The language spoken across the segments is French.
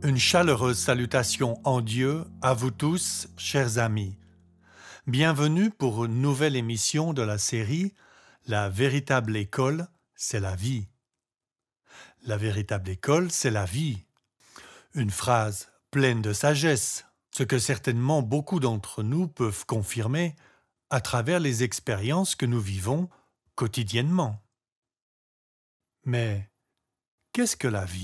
Une chaleureuse salutation en Dieu à vous tous, chers amis. Bienvenue pour une nouvelle émission de la série « La véritable école, c'est la vie ». La véritable école, c'est la vie. Une phrase pleine de sagesse, ce que certainement beaucoup d'entre nous peuvent confirmer à travers les expériences que nous vivons quotidiennement. Mais qu'est-ce que la vie ?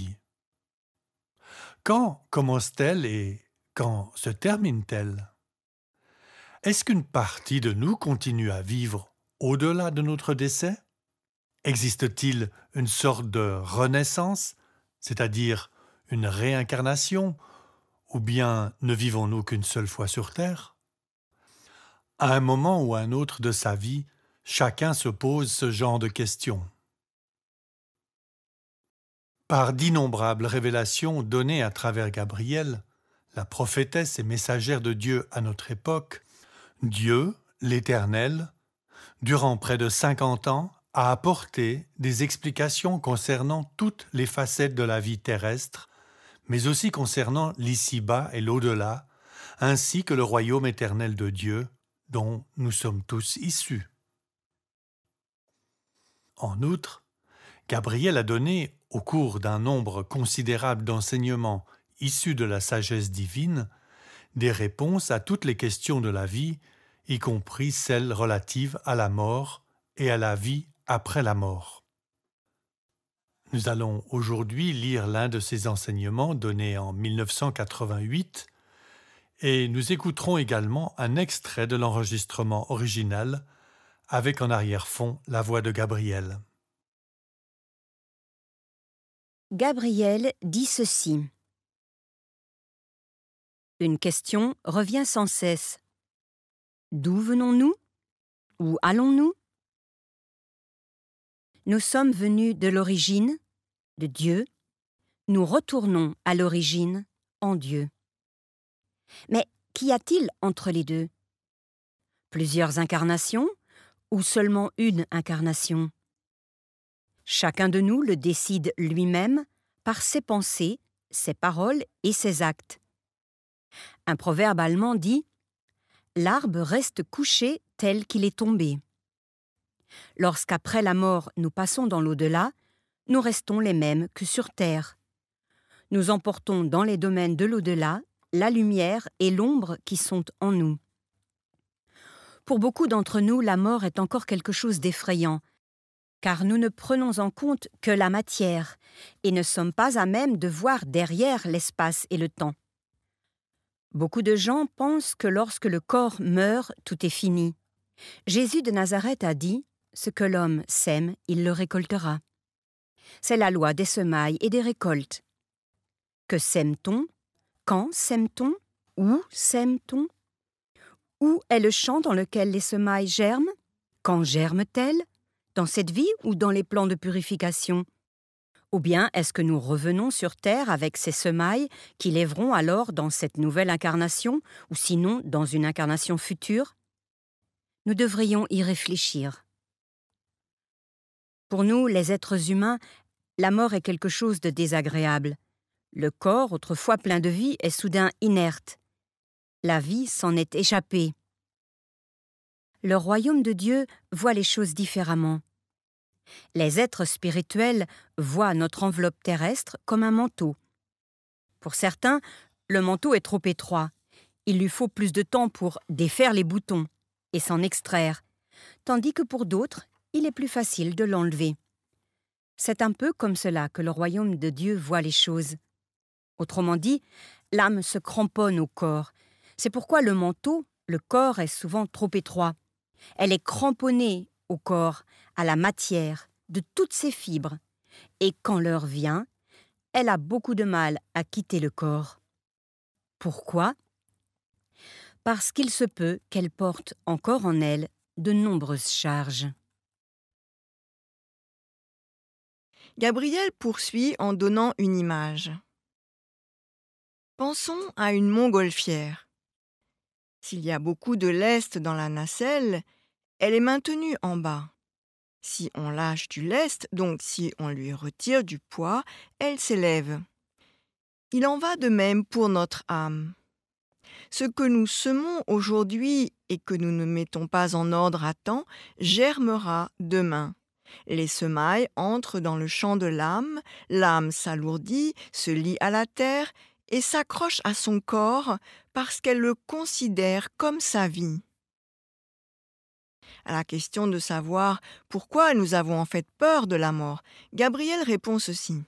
Quand commence-t-elle et quand se termine-t-elle ? Est-ce qu'une partie de nous continue à vivre au-delà de notre décès ? Existe-t-il une sorte de renaissance, c'est-à-dire une réincarnation, ou bien ne vivons-nous qu'une seule fois sur Terre ? À un moment ou à un autre de sa vie, chacun se pose ce genre de questions. Par d'innombrables révélations données à travers Gabriel, la prophétesse et messagère de Dieu à notre époque, Dieu, l'Éternel, durant près de 50 ans, a apporté des explications concernant toutes les facettes de la vie terrestre, mais aussi concernant l'ici-bas et l'au-delà, ainsi que le royaume éternel de Dieu, dont nous sommes tous issus. En outre, Gabriel a donné, au cours d'un nombre considérable d'enseignements issus de la sagesse divine, des réponses à toutes les questions de la vie, y compris celles relatives à la mort et à la vie après la mort. Nous allons aujourd'hui lire l'un de ces enseignements donnés en 1988 et nous écouterons également un extrait de l'enregistrement original avec en arrière-fond la voix de Gabriel. Gabriel dit ceci. Une question revient sans cesse. D'où venons-nous ? Où allons-nous ? Nous sommes venus de l'origine, de Dieu. Nous retournons à l'origine, en Dieu. Mais qu'y a-t-il entre les deux ? Plusieurs incarnations ou seulement une incarnation ? Chacun de nous le décide lui-même par ses pensées, ses paroles et ses actes. Un proverbe allemand dit « L'arbre reste couché tel qu'il est tombé ». Lorsqu'après la mort nous passons dans l'au-delà, nous restons les mêmes que sur Terre. Nous emportons dans les domaines de l'au-delà la lumière et l'ombre qui sont en nous. Pour beaucoup d'entre nous, la mort est encore quelque chose d'effrayant, car nous ne prenons en compte que la matière et ne sommes pas à même de voir derrière l'espace et le temps. Beaucoup de gens pensent que lorsque le corps meurt, tout est fini. Jésus de Nazareth a dit « Ce que l'homme sème, il le récoltera ». C'est la loi des semailles et des récoltes. Que sème-t-on ? Quand sème-t-on ? Où sème-t-on ? Où est le champ dans lequel les semailles germent ? Quand germent-elles ? Dans cette vie ou dans les plans de purification ? Ou bien est-ce que nous revenons sur Terre avec ces semailles qui lèveront alors dans cette nouvelle incarnation ou sinon dans une incarnation future ? Nous devrions y réfléchir. Pour nous, les êtres humains, la mort est quelque chose de désagréable. Le corps, autrefois plein de vie, est soudain inerte. La vie s'en est échappée. Le royaume de Dieu voit les choses différemment. Les êtres spirituels voient notre enveloppe terrestre comme un manteau. Pour certains, le manteau est trop étroit. Il lui faut plus de temps pour défaire les boutons et s'en extraire, tandis que pour d'autres, il est plus facile de l'enlever. C'est un peu comme cela que le royaume de Dieu voit les choses. Autrement dit, l'âme se cramponne au corps. C'est pourquoi le manteau, le corps, est souvent trop étroit. Elle est cramponnée au corps, à la matière, de toutes ses fibres. Et quand l'heure vient, elle a beaucoup de mal à quitter le corps. Pourquoi ? Parce qu'il se peut qu'elle porte encore en elle de nombreuses charges. Gabriel poursuit en donnant une image. Pensons à une montgolfière. S'il y a beaucoup de lest dans la nacelle, elle est maintenue en bas. Si on lâche du lest, donc si on lui retire du poids, elle s'élève. Il en va de même pour notre âme. Ce que nous semons aujourd'hui et que nous ne mettons pas en ordre à temps germera demain. Les semailles entrent dans le champ de l'âme s'alourdit, se lie à la terre et s'accroche à son corps parce qu'elle le considère comme sa vie. À la question de savoir pourquoi nous avons en fait peur de la mort, Gabriel répond ceci.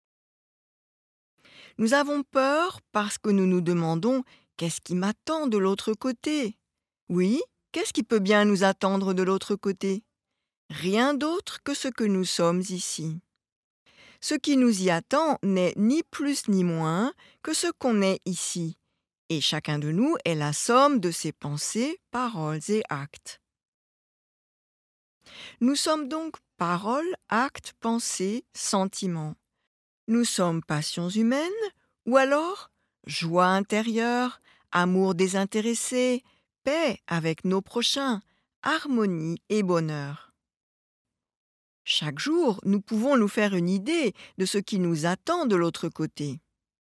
Nous avons peur parce que nous nous demandons « Qu'est-ce qui m'attend de l'autre côté ?» Oui, qu'est-ce qui peut bien nous attendre de l'autre côté ? Rien d'autre que ce que nous sommes ici. Ce qui nous y attend n'est ni plus ni moins que ce qu'on est ici, et chacun de nous est la somme de ses pensées, paroles et actes. Nous sommes donc paroles, actes, pensées, sentiments. Nous sommes passions humaines ou alors joie intérieure, amour désintéressé, paix avec nos prochains, harmonie et bonheur. Chaque jour, nous pouvons nous faire une idée de ce qui nous attend de l'autre côté.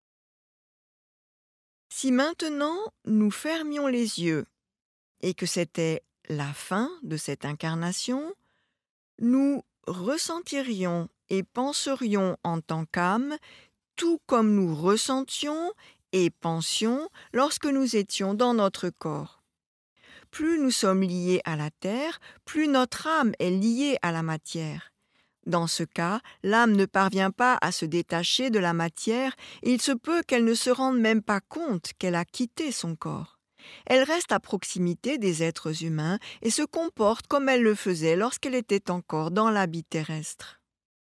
Si maintenant nous fermions les yeux et que c'était la fin de cette incarnation, nous ressentirions et penserions en tant qu'âme tout comme nous ressentions et pensions lorsque nous étions dans notre corps. Plus nous sommes liés à la terre, plus notre âme est liée à la matière. Dans ce cas, l'âme ne parvient pas à se détacher de la matière et il se peut qu'elle ne se rende même pas compte qu'elle a quitté son corps. Elle reste à proximité des êtres humains et se comporte comme elle le faisait lorsqu'elle était encore dans l'habit terrestre.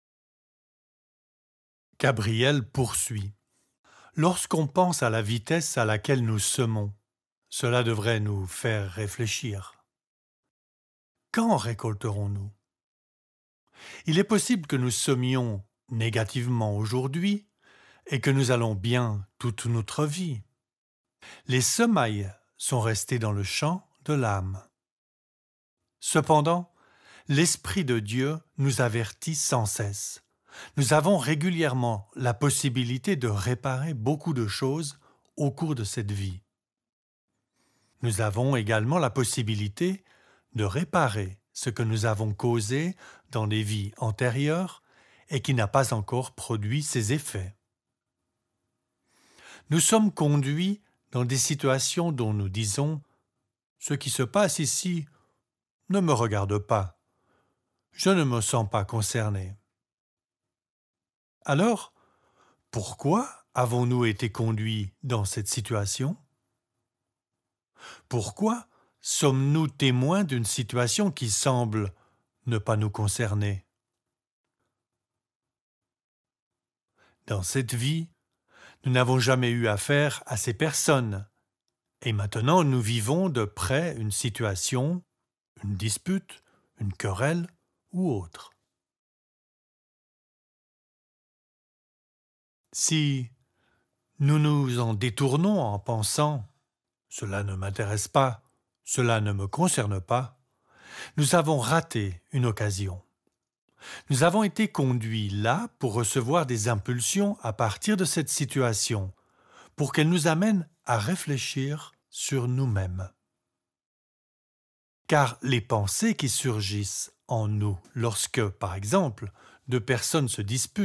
Gabriel poursuit. Lorsqu'on pense à la vitesse à laquelle nous semons, cela devrait nous faire réfléchir. Quand récolterons-nous ? Il est possible que nous semions négativement aujourd'hui et que nous allons bien toute notre vie. Les semailles sont restées dans le champ de l'âme. Cependant, l'Esprit de Dieu nous avertit sans cesse. Nous avons régulièrement la possibilité de réparer beaucoup de choses au cours de cette vie. Nous avons également la possibilité de réparer ce que nous avons causé dans les vies antérieures et qui n'a pas encore produit ses effets. Nous sommes conduits dans des situations dont nous disons « Ce qui se passe ici ne me regarde pas. Je ne me sens pas concerné. » Alors, pourquoi avons-nous été conduits dans cette situation ? Pourquoi sommes-nous témoins d'une situation qui semble ne pas nous concerner ? Dans cette vie, nous n'avons jamais eu affaire à ces personnes, et maintenant nous vivons de près une situation, une dispute, une querelle ou autre. Si nous nous en détournons en pensant « cela ne m'intéresse pas, cela ne me concerne pas », nous avons raté une occasion. Nous avons été conduits là pour recevoir des impulsions à partir de cette situation, pour qu'elle nous amène à réfléchir sur nous-mêmes. Car les pensées qui surgissent en nous lorsque, par exemple, deux personnes se disputent,